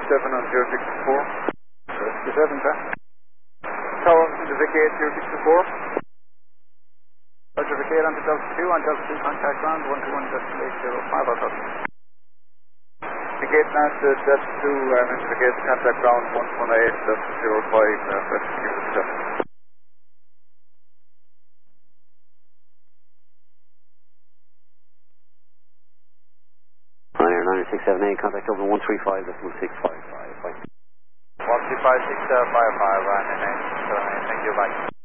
167 on 064. 67, sir. Tower to Vicky 064. Roger, Vicky on to Delta 2, on Delta 2, contact ground, 121 destination 05, I'll talk. Vicky now to Delta 2, Mr. Vicky, contact ground 118.05, West Cuba 7. Ryanair 9678, contact over 135.655. 135.655, Ryanair 9678, thank you, bye.